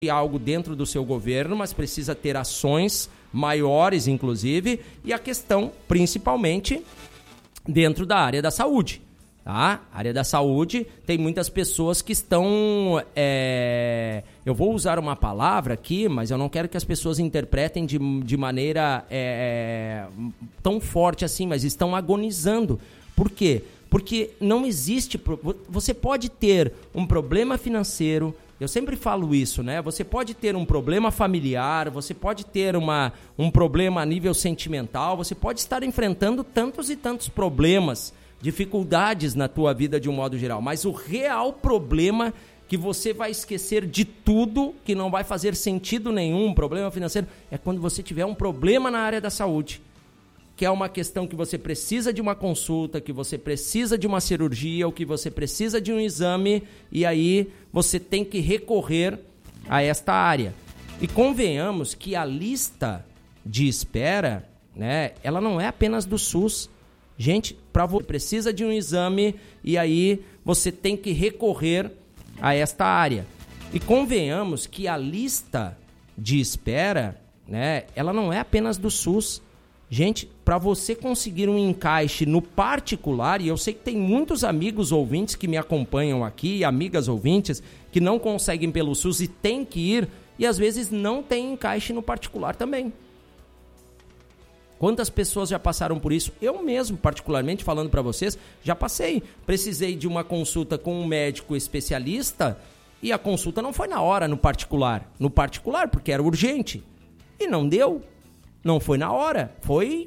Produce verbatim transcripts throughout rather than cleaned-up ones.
algo dentro do seu governo, mas precisa ter ações maiores, inclusive, e a questão, principalmente, dentro da área da saúde. Tá? A área da saúde tem muitas pessoas que estão... É... Eu vou usar uma palavra aqui, mas eu não quero que as pessoas interpretem de, de maneira é, tão forte assim, mas estão agonizando. Por quê? Porque não existe... Você pode ter um problema financeiro... Eu sempre falo isso, né? Você pode ter um problema familiar, você pode ter uma, um problema a nível sentimental, você pode estar enfrentando tantos e tantos problemas, dificuldades na tua vida de um modo geral, mas o real problema que você vai esquecer de tudo, que não vai fazer sentido nenhum, problema financeiro, é quando você tiver um problema na área da saúde, que é uma questão que você precisa de uma consulta, que você precisa de uma cirurgia, ou que você precisa de um exame, e aí você tem que recorrer a esta área. E convenhamos que a lista de espera, né, ela não é apenas do SUS. Gente, para você precisa de um exame, e aí você tem que recorrer a esta área. E convenhamos que a lista de espera, né, ela não é apenas do SUS. Gente, para você conseguir um encaixe no particular, e eu sei que tem muitos amigos ouvintes que me acompanham aqui, amigas ouvintes, que não conseguem pelo SUS e tem que ir, e às vezes não tem encaixe no particular também. Quantas pessoas já passaram por isso? Eu mesmo, particularmente, falando para vocês, já passei. Precisei de uma consulta com um médico especialista e a consulta não foi na hora no particular. No particular, porque era urgente. E não deu. Não foi na hora, foi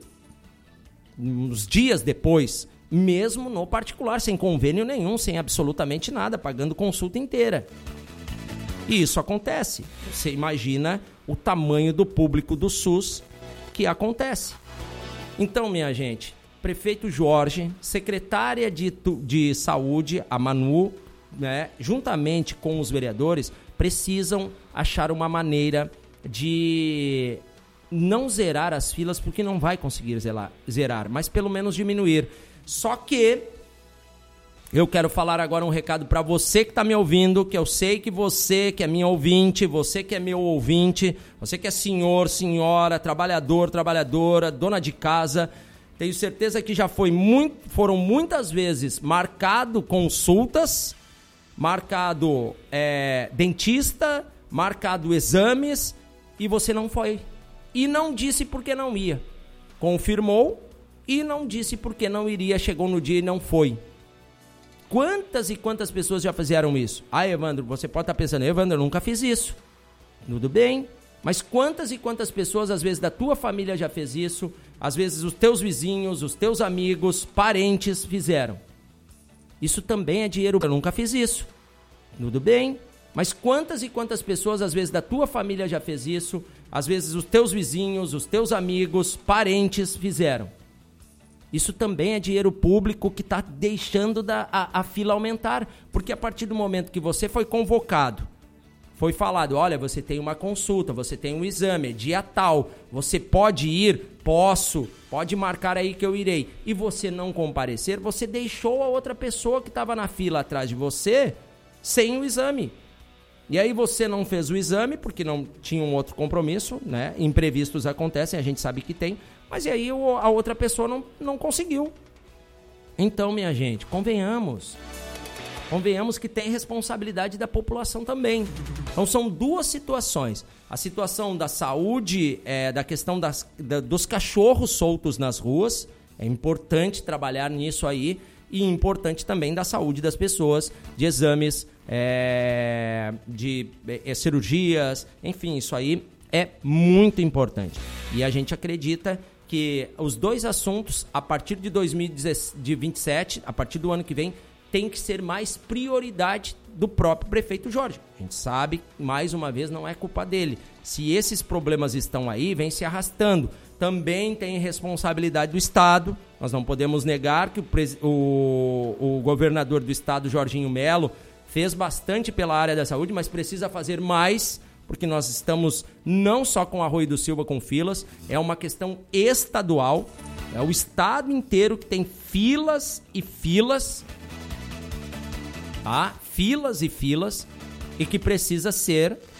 uns dias depois, mesmo no particular, sem convênio nenhum, sem absolutamente nada, pagando consulta inteira. E isso acontece. Você imagina o tamanho do público do SUS que acontece. Então, minha gente, prefeito Jorge, secretária de, de saúde, a Manu, né, juntamente com os vereadores, precisam achar uma maneira de... não zerar as filas, porque não vai conseguir zerar, zerar, mas pelo menos diminuir. Só que eu quero falar agora um recado para você que está me ouvindo, que eu sei que você que é minha ouvinte, você que é meu ouvinte, você que é senhor, senhora, trabalhador, trabalhadora, dona de casa, tenho certeza que já foi muito, foram muitas vezes marcado consultas, marcado é, dentista, marcado exames, e você não foi. E não disse porque não ia. Confirmou e não disse porque não iria. Chegou no dia e não foi. Quantas e quantas pessoas já fizeram isso? Ah, Evandro, você pode estar pensando, Evandro, eu nunca fiz isso. Tudo bem. Mas quantas e quantas pessoas, às vezes, da tua família já fez isso? Às vezes, os teus vizinhos, os teus amigos, parentes fizeram. Isso também é dinheiro. Eu nunca fiz isso. Tudo bem. Mas quantas e quantas pessoas, às vezes, da tua família já fez isso? Às vezes, os teus vizinhos, os teus amigos, parentes fizeram. Isso também é dinheiro público que está deixando da, a, a fila aumentar. Porque a partir do momento que você foi convocado, foi falado, olha, você tem uma consulta, você tem um exame, dia tal, você pode ir? Posso, pode marcar aí que eu irei. E você não comparecer, você deixou a outra pessoa que estava na fila atrás de você sem o exame. E aí você não fez o exame porque não tinha um outro compromisso, né? Imprevistos acontecem, a gente sabe que tem, mas e aí a outra pessoa não, não conseguiu. Então, minha gente, convenhamos. Convenhamos que tem responsabilidade da população também. Então são duas situações. A situação da saúde, é, da questão das, da, dos cachorros soltos nas ruas, é importante trabalhar nisso aí, e importante também da saúde das pessoas, de exames, é, de é, cirurgias, enfim, isso aí é muito importante. E a gente acredita que os dois assuntos, a partir de dois mil e vinte e sete, a partir do ano que vem, tem que ser mais prioridade do próprio prefeito Jorge. A gente sabe, mais uma vez, não é culpa dele. Se esses problemas estão aí, vem se arrastando. Também tem responsabilidade do Estado. Nós não podemos negar que o, pres... o... o governador do Estado, Jorginho Melo, fez bastante pela área da saúde, mas precisa fazer mais, porque nós estamos não só com Arroio do Silva com filas, é uma questão estadual. É o estado inteiro que tem filas e filas, tá? Filas e filas, e que precisa ser